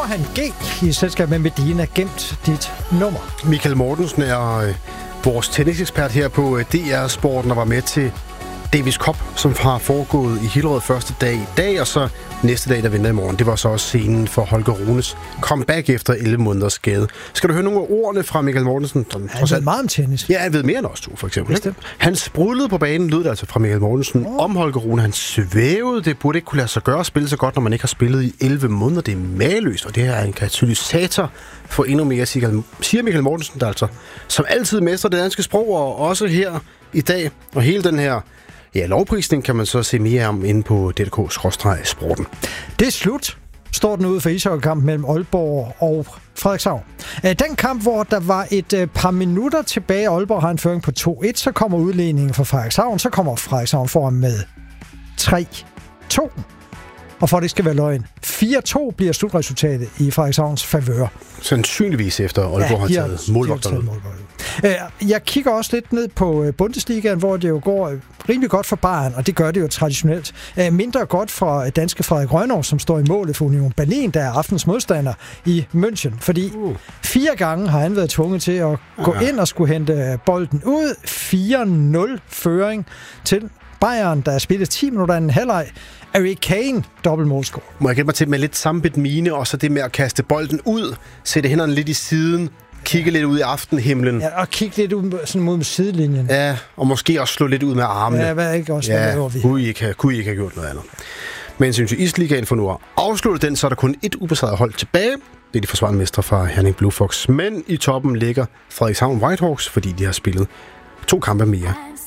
Johan G. i selskab med Medina gemt dit nummer. Michael Mortensen er vores tennisekspert her på DR Sporten og var med til Davis Cup, som har foregået i Hillerød første dag i dag, og så næste dag, der venter i morgen. Det var så også scenen for Holger Runes comeback efter 11 måneders skade. Skal du høre nogle af ordene fra Michael Mortensen? Han ved meget om tennis. Ja, han ved mere end os to, for eksempel. Han sprudlede på banen, lød det altså fra Michael Mortensen, om Holger Rune. Han svævede. Det burde ikke kunne lade sig gøre at spille så godt, når man ikke har spillet i 11 måneder. Det er mageløst, og det her er en katalysator for endnu mere, siger Michael Mortensen, der altså som altid mestrer det danske sprog, og også her i dag. Og hele den her lovprisning kan man så se mere om inde på DK/sporten. Det er slut, står den ude for ishockeykampen mellem Aalborg og Frederikshavn. Den kamp, hvor der var et par minutter tilbage, Aalborg har en føring på 2-1, så kommer udledningen fra Frederikshavn, så kommer Frederikshavn foran med 3-2. Og for at det skal være løgn, 4-2 bliver slutresultatet i Frederikshavns favør. Sandsynligvis efter Aalborg har taget målvogterne. Jeg kigger også lidt ned på Bundesligaen, hvor det jo går rimelig godt for Bayern, og det gør det jo traditionelt. Mindre godt for danske Frederik Rønnow, som står i målet for Union Berlin, der er aftens modstander i München. Fordi 4 gange har han været tvunget til at gå ind og skulle hente bolden ud. 4-0 føring til Bayern, der er spillet 10 minutter i en halvleg. Harry Kane, dobbeltmålscore. Må jeg gætte mig til med lidt sammenbidt mine, og så det med at kaste bolden ud, sætte hænderne lidt i siden, kigge lidt ud i aftenhimlen. Ja, og kigge lidt ud sådan mod sidelinjen. Ja, og måske også slå lidt ud med armene. Ja, hvad ikke også? Ja, kunne I ikke have gjort noget andet. Men synes jeg, Isligaen for nu at afslutte den, så er der kun et ubesejret hold tilbage. Det er de forsvarende mestre fra Herning Blue Fox. Men i toppen ligger Frederikshavn Whitehawks, fordi de har spillet 2 kampe mere